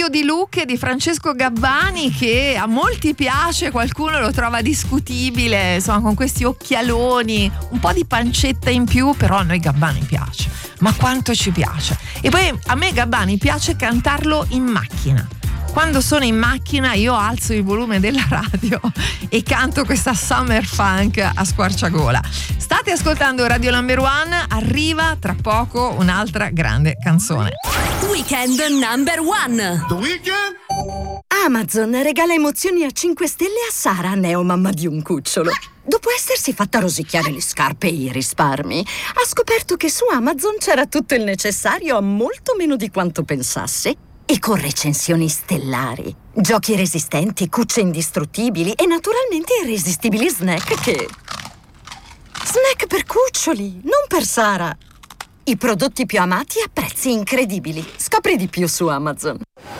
cambio di look di Francesco Gabbani, che a molti piace, qualcuno lo trova discutibile, insomma, con questi occhialoni, un po' di pancetta in più, però a noi Gabbani piace, ma quanto ci piace. E poi a me Gabbani piace cantarlo in macchina. Quando sono in macchina io alzo il volume della radio e canto questa summer funk a squarciagola. State ascoltando Radio Number One, arriva tra poco un'altra grande canzone. Weekend Number One. The Weekend? Amazon regala emozioni a 5 stelle a Sara, neomamma di un cucciolo. Dopo essersi fatta rosicchiare le scarpe e i risparmi, ha scoperto che su Amazon c'era tutto il necessario a molto meno di quanto pensasse. E con recensioni stellari, giochi resistenti, cucce indistruttibili e naturalmente irresistibili snack che... Snack per cuccioli, non per Sara. I prodotti più amati a prezzi incredibili. Scopri di più su Amazon.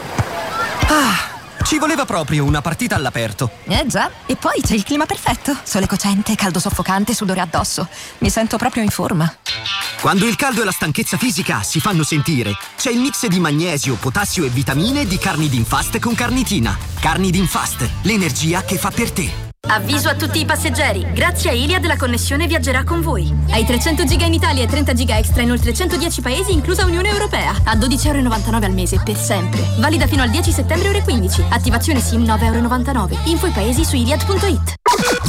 Ci voleva proprio una partita all'aperto. Già, e poi c'è il clima perfetto. Sole cocente, caldo soffocante, sudore addosso. Mi sento proprio in forma. Quando il caldo e la stanchezza fisica si fanno sentire, c'è il mix di magnesio, potassio e vitamine di Carnidin Fast con carnitina. Carnidin Fast, l'energia che fa per te. Avviso a tutti i passeggeri, grazie a Iliad la connessione viaggerà con voi. Hai 300 giga in Italia e 30 giga extra in oltre 110 paesi, inclusa Unione Europea. A 12,99€ al mese, per sempre. Valida fino al 10 settembre ore 15. Attivazione SIM 9,99€. Info i paesi su iliad.it.